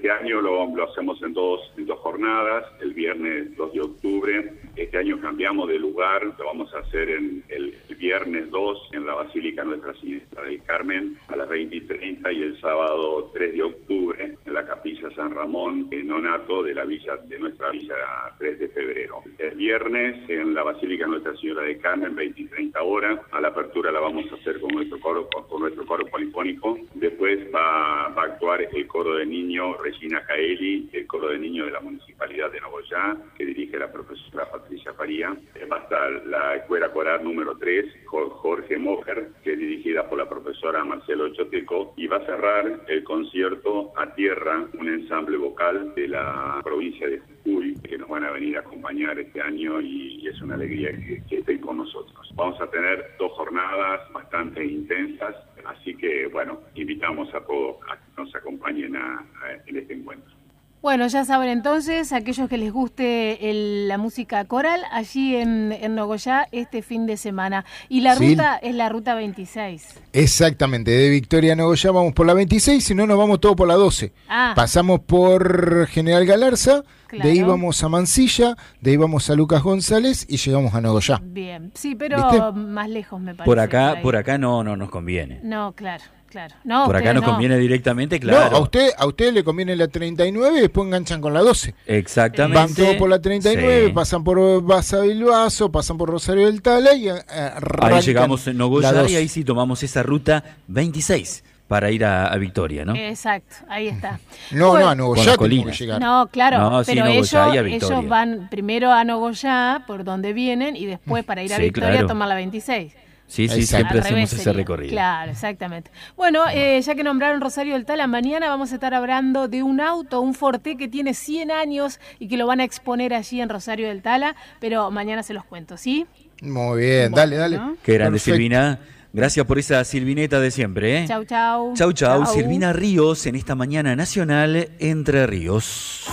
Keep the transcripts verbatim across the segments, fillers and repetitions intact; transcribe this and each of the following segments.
este año lo, lo hacemos en dos, en dos jornadas, el viernes dos de octubre. Este año cambiamos de lugar, lo vamos a hacer en el, el viernes dos en la Basílica Nuestra Señora del Carmen a las veinte y treinta y el sábado tres de octubre en la Capilla San Ramón, en Nonato de la villa de nuestra villa tres de febrero. El viernes en la Basílica Nuestra Señora del Carmen, veinte y treinta horas. A la apertura la vamos a hacer con nuestro coro, con, con nuestro coro polifónico. Después va, va a actuar el coro de niños Regina Caeli, el coro de niños de la Municipalidad de Nogoyá, que dirige la profesora Patricia Faría. Va a estar la Escuela Coral número tres, Jorge Mojer, que es dirigida por la profesora Marcelo Choteco, y va a cerrar el concierto A Tierra, un ensamble vocal de la provincia de Jujuy, que nos van a venir a acompañar este año y, y es una alegría que, que estén con nosotros. Vamos a tener dos jornadas bastante intensas, así que, bueno, invitamos a todos a que nos acompañen a, a, en este encuentro. Bueno, ya saben entonces, aquellos que les guste el, la música coral, allí en, en Nogoyá este fin de semana. Y la Sí. ruta es la ruta veintiséis. Exactamente, de Victoria a Nogoyá vamos por la veintiséis, si no nos vamos todo por la doce. Ah. Pasamos por General Galarza, Claro. de ahí vamos a Mansilla, de ahí vamos a Lucas González y llegamos a Nogoyá. Bien, sí, pero ¿Viste? más lejos me parece. Por acá, ahí. por acá no, no nos conviene. No, claro, claro. No, Por acá ustedes nos no. conviene directamente, claro. No, a usted, a usted le conviene la treinta y nueve y después enganchan con la doce. Exactamente. Van todos por la treinta y nueve, Sí. pasan por Baza Bilbaso, pasan por Rosario del Tala y eh, arrancan Ahí llegamos en la Nogoyá doce. y ahí sí tomamos esa ruta veintiséis para ir a, a Victoria, ¿no? Exacto, ahí está. No, Bueno, no, a Con Nogoyá las tenemos que colinas. llegar. No, claro, No, sí, pero Nogoyá ellos, y a Victoria. ellos van primero a Nogoyá, por donde vienen, y después para ir a Sí, Victoria claro. tomar la veintiséis. Sí, sí, Exacto. siempre Al hacemos revés ese sería. recorrido. Claro, exactamente. Bueno, eh, ya que nombraron Rosario del Tala, mañana vamos a estar hablando de un auto, un Forte que tiene cien años y que lo van a exponer allí en Rosario del Tala, pero mañana se los cuento, ¿sí? Muy bien, dale, dale. ¿no? Qué grande, Perfecto. Silvina. Gracias por esa silvineta de siempre, ¿eh? Chau, chau. Chau, chau. Silvina Ríos en esta mañana nacional Entre Ríos.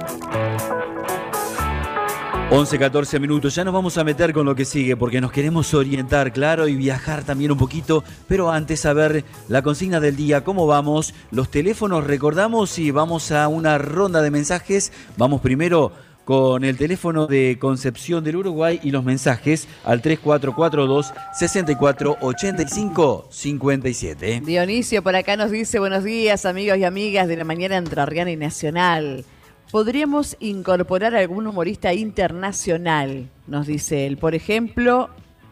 once, catorce minutos, ya nos vamos a meter con lo que sigue porque nos queremos orientar, claro, y viajar también un poquito, pero antes a ver la consigna del día, cómo vamos, los teléfonos recordamos y vamos a una ronda de mensajes. Vamos primero con el teléfono de Concepción del Uruguay y los mensajes al tres cuatro cuatro dos, seis cuatro, ocho cinco, cinco siete. Dionisio por acá nos dice, buenos días amigos y amigas de la mañana entrerriana y nacional. Podríamos incorporar algún humorista internacional, nos dice él. Por ejemplo,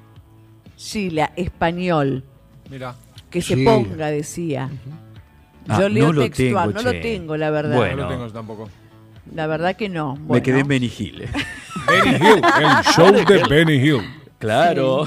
Sheila, español. Mirá. Que se Sí. ponga, decía. Ah, Yo leo no lo textual, tengo, no che. lo tengo, la verdad. Bueno. No lo tengo yo tampoco. La verdad que no. Me Bueno. quedé en Benny Hill. Benny Hill, el show de Benny Hill. Claro.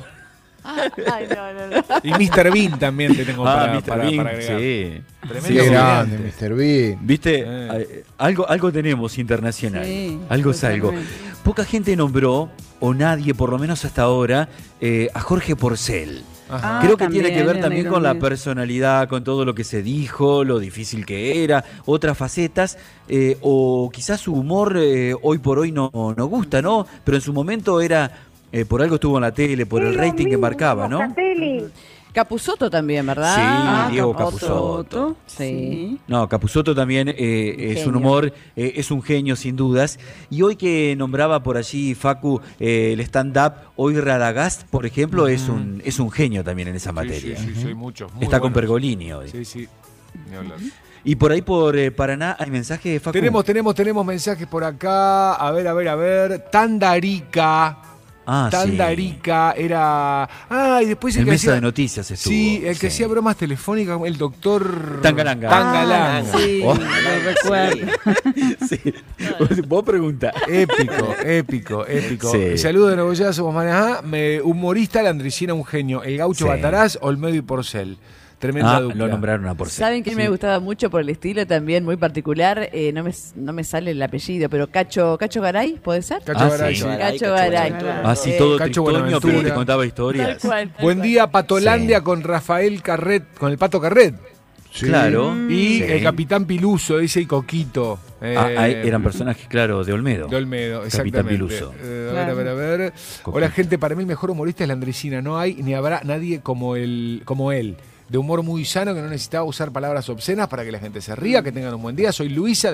Ay, no, no, no. Y mister Bean también te tengo Ah, para, mister para, Bean, para agregar. sí. Tremendo Qué Sí, grande, comediante. mister Bean. Viste, Eh. Eh, algo, algo tenemos internacional. Sí, algo es algo. totalmente. Poca gente nombró, o nadie, por lo menos hasta ahora, eh, a Jorge Porcel. Ajá. Ah, Creo que también, tiene que ver el también negro con la mío. personalidad, con todo lo que se dijo, lo difícil que era, otras facetas, eh, o quizás su humor eh, hoy por hoy no, no gusta, ¿no? Pero en su momento era, eh, por algo estuvo en la tele, por el rating que marcaba, ¿no? Capusotto también, ¿verdad? Sí, Ah, Diego Capusotto. Capusotto. Sí. No, Capusotto también eh, es un genio. humor, eh, es un genio sin dudas. Y hoy que nombraba por allí Facu eh, el stand-up, hoy Radagast, por ejemplo, es un es un genio también en esa materia. Sí, sí, sí, muchos. muy Está con buenos. Pergolini hoy. Sí, sí. Ni hablar. Y por ahí por eh, Paraná hay mensajes, Facu. Tenemos, tenemos, tenemos mensajes por acá. A ver, a ver, a ver. Tandarica. Ah, sí. Tandarica era. Ah, y después el En que mesa hacía- de noticias estuvo. Sí, el que sí. hacía bromas telefónicas, el doctor. Tangalanga. Tangalanga. Ah, sí, Oh. lo recuerdo. Sí. Vos preguntá. Épico, épico, épico. Sí. Saludos de Nogoyá, somos Manajá. Me, humorista, la Andricina, un genio. El Gaucho Sí. Bataraz, Olmedo y Porcel. Tremenda Ah, dupla. lo nombraron a Porcel. ¿Saben quién Sí. me gustaba mucho por el estilo también, muy particular? Eh, no, me, no me sale el apellido, pero Cacho, Cacho Garay, ¿puede ser? Cacho Ah, Garay, sí. sí. Cacho Garay. Así Eh, todo Cacho tristoño, pero Buenaventura. te contaba Tal historias. cual, tal Buen cual. día, Patolandia Sí. con Rafael Carret, con el Pato Carret. Sí. Claro. Y Sí. el Capitán Piluso, dice, y Coquito. eh, Ah, ahí eran personajes, claro, de Olmedo. De Olmedo, Capitán exactamente. Piluso. Eh, a ver, a ver, a ver. Hola, gente, para mí el mejor humorista es la Andresina. No hay ni habrá nadie como, el, como él. De humor muy sano, que no necesitaba usar palabras obscenas para que la gente se ría, que tengan un buen día. Soy Luisa.